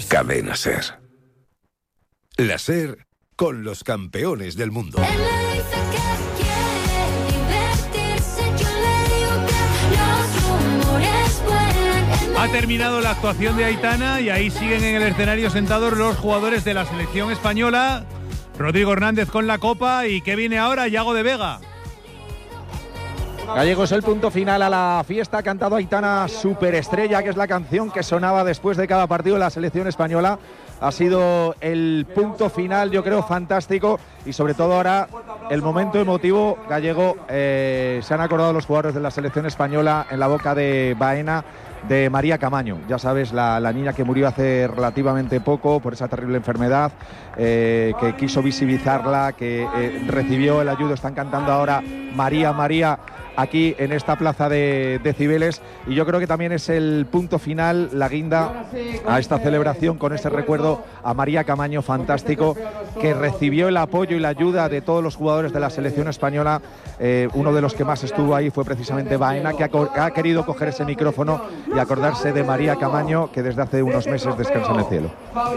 Cadena SER. La SER con los campeones del mundo. Ha terminado la actuación de Aitana y ahí siguen en el escenario sentados los jugadores de la selección española. Rodrigo Hernández con la copa. ¿Y qué viene ahora? Yago de Vega. Gallego, es el punto final a la fiesta. Ha cantado Aitana Superestrella, que es la canción que sonaba después de cada partido de la selección española. Ha sido el punto final, yo creo, fantástico. Y sobre todo ahora el momento emotivo, Gallego. Se han acordado los jugadores de la selección española en la boca de Baena de María Camaño. Ya sabes, la niña que murió hace relativamente poco por esa terrible enfermedad, que quiso visibilizarla, que recibió el ayudo. Están cantando ahora María, María, aquí en esta plaza de Cibeles, y yo creo que también es el punto final, la guinda a esta celebración, con ese recuerdo a María Camaño fantástico, que recibió el apoyo y la ayuda de todos los jugadores de la selección española. Uno de los que más estuvo ahí fue precisamente Baena, que ha querido coger ese micrófono y acordarse de María Camaño, que desde hace unos meses descansa en el cielo.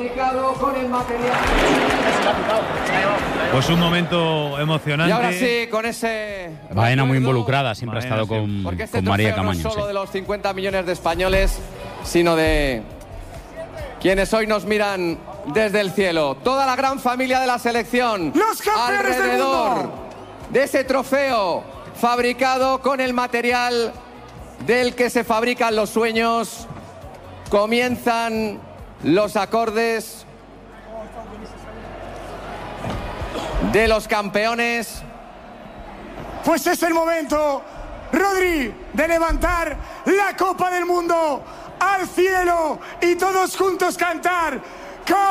Pues un momento emocionante. Y ahora sí, con ese... Baena muy involucrada, siempre ha estado con María Camaño. No solo de los 50 millones de españoles, sino de quienes hoy nos miran desde el cielo. Toda la gran familia de la selección. ¡Los campeones del mundo! De ese trofeo fabricado con el material del que se fabrican los sueños. Comienzan los acordes de los campeones. Pues es el momento, Rodri, de levantar la Copa del Mundo al cielo y todos juntos cantar